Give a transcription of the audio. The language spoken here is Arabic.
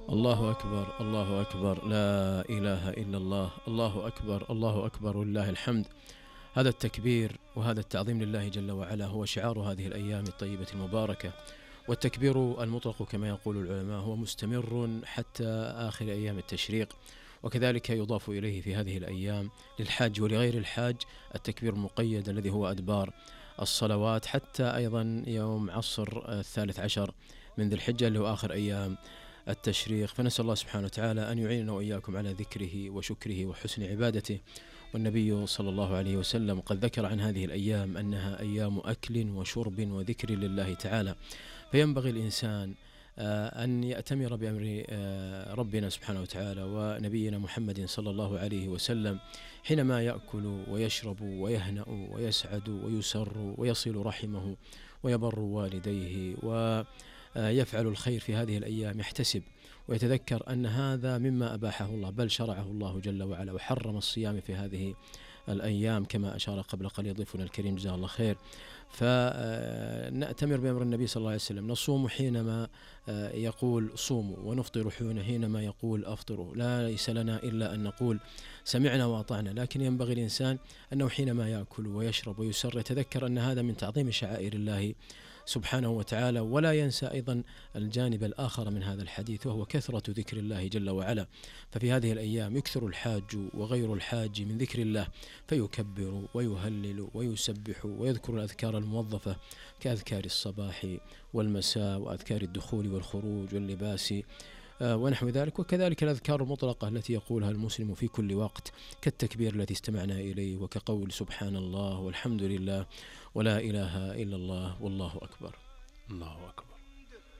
الله أكبر الله أكبر، لا إله إلا الله، الله أكبر الله أكبر ولله الحمد. هذا التكبير وهذا التعظيم لله جل وعلا هو شعار هذه الأيام الطيبة المباركة، والتكبير المطلق كما يقول العلماء هو مستمر حتى آخر أيام التشريق، وكذلك يضاف إليه في هذه الأيام للحاج ولغير الحاج التكبير المقيد الذي هو أدبار الصلوات، حتى أيضا يوم عصر 13 من ذي الحجة اللي هو آخر أيام التشريق. فنسأل الله سبحانه وتعالى أن يعيننا وإياكم على ذكره وشكره وحسن عبادته. والنبي صلى الله عليه وسلم قد ذكر عن هذه الأيام أنها أيام أكل وشرب وذكر لله تعالى، فينبغي الإنسان أن يأتمر بأمر ربنا سبحانه وتعالى ونبينا محمد صلى الله عليه وسلم حينما يأكل ويشرب ويهنأ ويسعد ويسر ويصل رحمه ويبر والديه ويفعل الخير في هذه الأيام، يحتسب ويتذكر أن هذا مما أباحه الله، بل شرعه الله جل وعلا وحرم الصيام في هذه الأيام كما أشار قبل قليل ضيفنا الكريم جزاه الله خير. فنأتمر بأمر النبي صلى الله عليه وسلم، نصوم حينما يقول صوموا، ونفطر حينما يقول أفطروا، لا ليس لنا إلا أن نقول سمعنا وأطعنا. لكن ينبغي الإنسان أنه حينما يأكل ويشرب ويسر يتذكر أن هذا من تعظيم شعائر الله سبحانه وتعالى، ولا ينسى أيضا الجانب الآخر من هذا الحديث وهو كثرة ذكر الله جل وعلا. ففي هذه الأيام يكثر الحاج وغير الحاج من ذكر الله، فيكبر ويهلل ويسبح ويذكر الأذكار الموظفة كأذكار الصباح والمساء وأذكار الدخول والخروج واللباس ونحو ذلك، وكذلك الأذكار المطلقة التي يقولها المسلم في كل وقت كالتكبير الذي استمعنا إليه، وكقول سبحان الله والحمد لله ولا إله إلا الله والله أكبر. الله أكبر.